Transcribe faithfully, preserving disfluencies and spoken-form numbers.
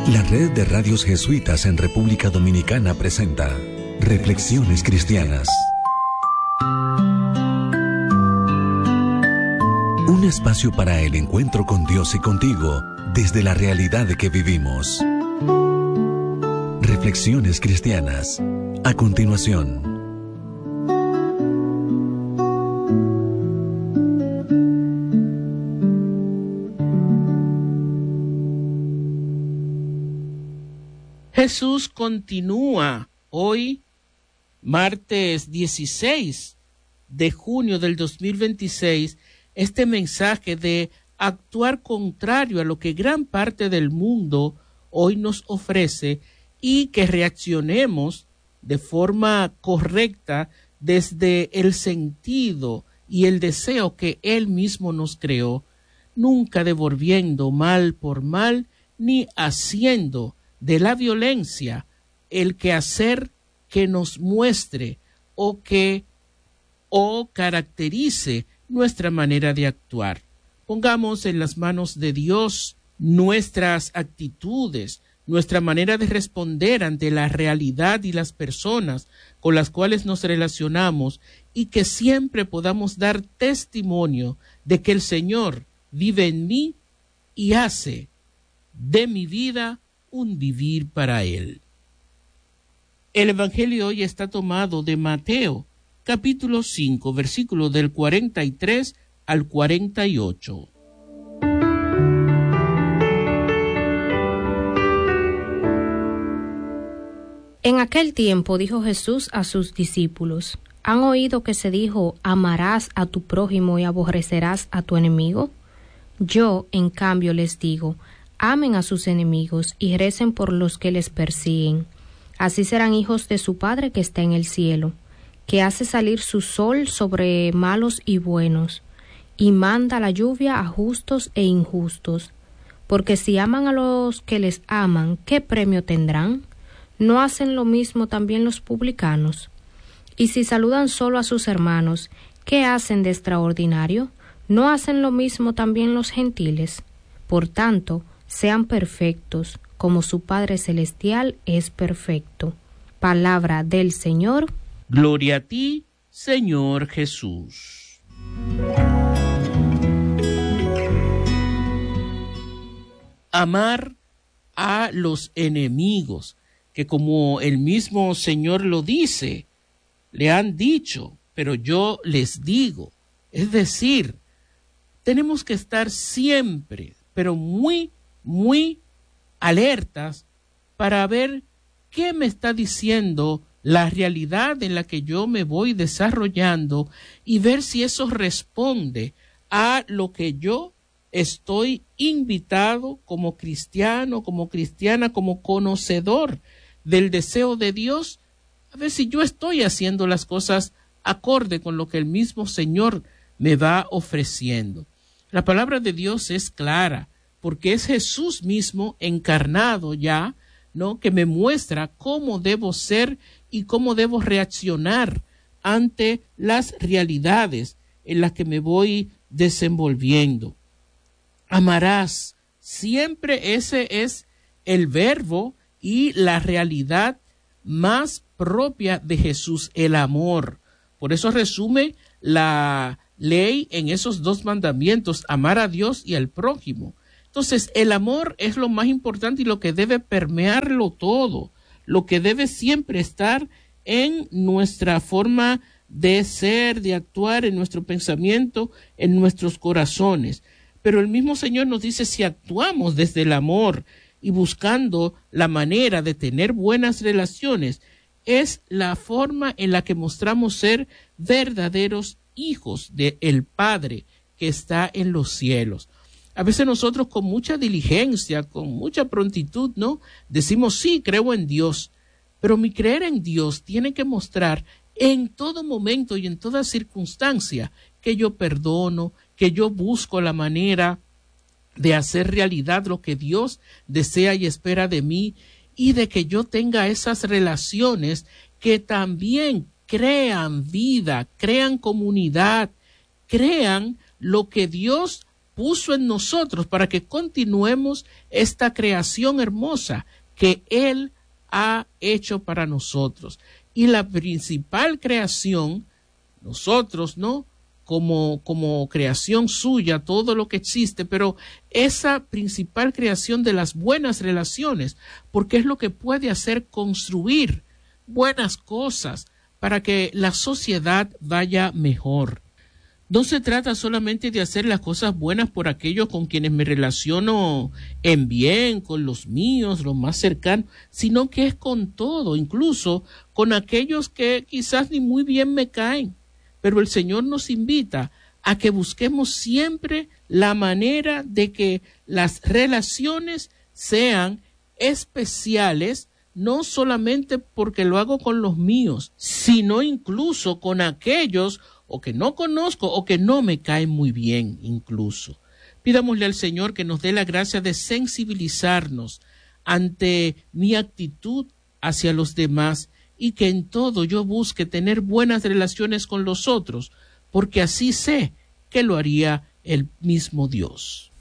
La red de radios jesuitas en República Dominicana presenta Reflexiones Cristianas. Un espacio para el encuentro con Dios y contigo desde la realidad que vivimos. Reflexiones Cristianas. A continuación. Jesús continúa hoy, martes dieciséis de junio del dos mil veintiséis, este mensaje de actuar contrario a lo que gran parte del mundo hoy nos ofrece y que reaccionemos de forma correcta desde el sentido y el deseo que Él mismo nos creó, nunca devolviendo mal por mal ni haciendo de la violencia el quehacer que nos muestre o que o caracterice nuestra manera de actuar. Pongamos en las manos de Dios nuestras actitudes, nuestra manera de responder ante la realidad y las personas con las cuales nos relacionamos, y que siempre podamos dar testimonio de que el Señor vive en mí y hace de mi vida un vivir para Él. El Evangelio hoy está tomado de Mateo, capítulo cinco, versículos del cuarenta y tres al cuarenta y ocho. En aquel tiempo dijo Jesús a sus discípulos: ¿Han oído que se dijo, amarás a tu prójimo y aborrecerás a tu enemigo? Yo, en cambio, les digo, amen a sus enemigos y recen por los que les persiguen. Así serán hijos de su Padre que está en el cielo, que hace salir su sol sobre malos y buenos, y manda la lluvia a justos e injustos. Porque si aman a los que les aman, ¿qué premio tendrán? ¿No hacen lo mismo también los publicanos? Y si saludan solo a sus hermanos, ¿qué hacen de extraordinario? ¿No hacen lo mismo también los gentiles? Por tanto, sean perfectos, como su Padre Celestial es perfecto. Palabra del Señor. Gloria a ti, Señor Jesús. Amar a los enemigos, que como el mismo Señor lo dice, le han dicho, pero yo les digo. Es decir, tenemos que estar siempre, pero muy muy alertas para ver qué me está diciendo la realidad en la que yo me voy desarrollando y ver si eso responde a lo que yo estoy invitado como cristiano, como cristiana, como conocedor del deseo de Dios, a ver si yo estoy haciendo las cosas acorde con lo que el mismo Señor me va ofreciendo. La palabra de Dios es clara, porque es Jesús mismo encarnado ya, ¿no?, que me muestra cómo debo ser y cómo debo reaccionar ante las realidades en las que me voy desenvolviendo. Amarás, siempre ese es el verbo y la realidad más propia de Jesús, el amor. Por eso resume la ley en esos dos mandamientos, amar a Dios y al prójimo. Entonces, el amor es lo más importante y lo que debe permearlo todo, lo que debe siempre estar en nuestra forma de ser, de actuar, en nuestro pensamiento, en nuestros corazones. Pero el mismo Señor nos dice, si actuamos desde el amor y buscando la manera de tener buenas relaciones, es la forma en la que mostramos ser verdaderos hijos del Padre que está en los cielos. A veces nosotros con mucha diligencia, con mucha prontitud, ¿no?, decimos, sí, creo en Dios, pero mi creer en Dios tiene que mostrar en todo momento y en toda circunstancia que yo perdono, que yo busco la manera de hacer realidad lo que Dios desea y espera de mí, y de que yo tenga esas relaciones que también crean vida, crean comunidad, crean lo que Dios puso en nosotros para que continuemos esta creación hermosa que Él ha hecho para nosotros. Y la principal creación, nosotros, ¿no? Como, como creación suya, todo lo que existe, pero esa principal creación de las buenas relaciones, porque es lo que puede hacer construir buenas cosas para que la sociedad vaya mejor. No se trata solamente de hacer las cosas buenas por aquellos con quienes me relaciono en bien, con los míos, los más cercanos, sino que es con todo, incluso con aquellos que quizás ni muy bien me caen. Pero el Señor nos invita a que busquemos siempre la manera de que las relaciones sean especiales, no solamente porque lo hago con los míos, sino incluso con aquellos o que no conozco o que no me caen muy bien incluso. Pidámosle al Señor que nos dé la gracia de sensibilizarnos ante mi actitud hacia los demás y que en todo yo busque tener buenas relaciones con los otros, porque así sé que lo haría el mismo Dios.